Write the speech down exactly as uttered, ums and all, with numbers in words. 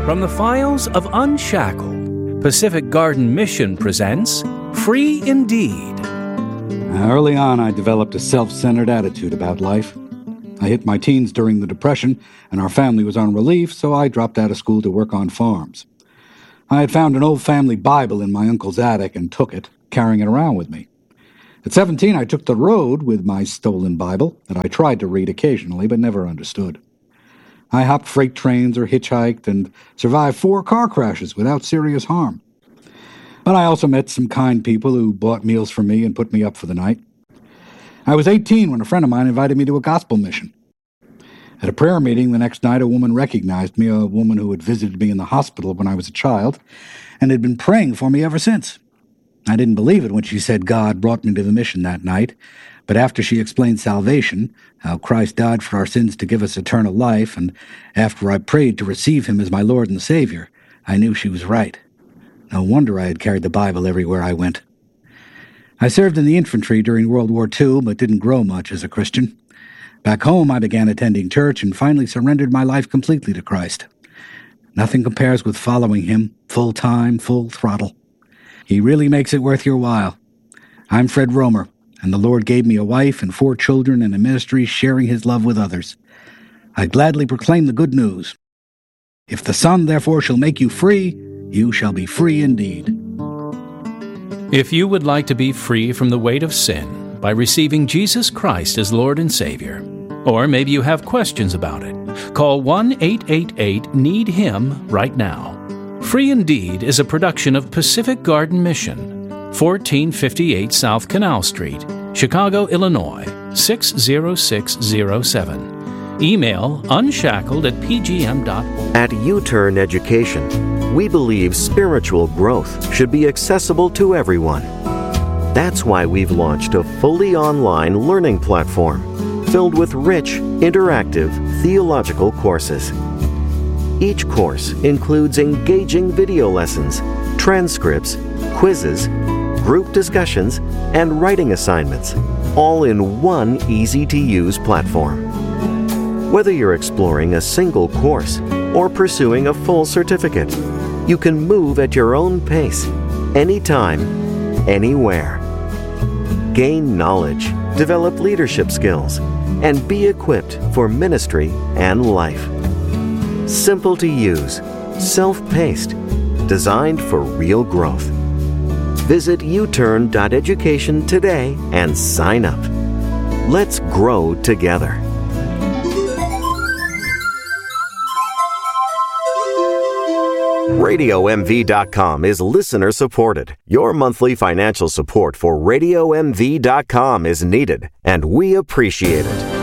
From the files of Unshackled, Pacific Garden Mission presents Free Indeed. Early on, I developed a self-centered attitude about life. I hit my teens during the Depression, and our family was on relief, so I dropped out of school to work on farms. I had found an old family Bible in my uncle's attic and took it, carrying it around with me. At seventeen, I took the road with my stolen Bible that I tried to read occasionally but never understood. I hopped freight trains or hitchhiked and survived four car crashes without serious harm. But I also met some kind people who bought meals for me and put me up for the night. I was eighteen when a friend of mine invited me to a gospel mission. At a prayer meeting the next night, a woman recognized me, a woman who had visited me in the hospital when I was a child, and had been praying for me ever since. I didn't believe it when she said God brought me to the mission that night, but after she explained salvation, how Christ died for our sins to give us eternal life, and after I prayed to receive him as my Lord and Savior, I knew she was right. No wonder I had carried the Bible everywhere I went. I served in the infantry during World War Two, but didn't grow much as a Christian. Back home, I began attending church and finally surrendered my life completely to Christ. Nothing compares with following him, full time, full throttle. He really makes it worth your while. I'm Fred Romer, and the Lord gave me a wife and four children and a ministry sharing his love with others. I gladly proclaim the good news. If the Son therefore shall make you free, you shall be free indeed. If you would like to be free from the weight of sin by receiving Jesus Christ as Lord and Savior, or maybe you have questions about it, call one eight eight eight need him right now. Free Indeed is a production of Pacific Garden Mission, fourteen fifty-eight South Canal Street, Chicago, Illinois, six zero six zero seven. Email unshackled at p g m dot org. At U-Turn Education, we believe spiritual growth should be accessible to everyone. That's why we've launched a fully online learning platform filled with rich, interactive theological courses. Each course includes engaging video lessons, transcripts, quizzes, group discussions, and writing assignments, all in one easy-to-use platform. Whether you're exploring a single course or pursuing a full certificate, you can move at your own pace, anytime, anywhere. Gain knowledge, develop leadership skills, and be equipped for ministry and life. Simple to use, self-paced, designed for real growth. Visit u turn dot education today and sign up. Let's grow together. radio m v dot com is listener supported. Your monthly financial support for radio m v dot com is needed, and we appreciate it.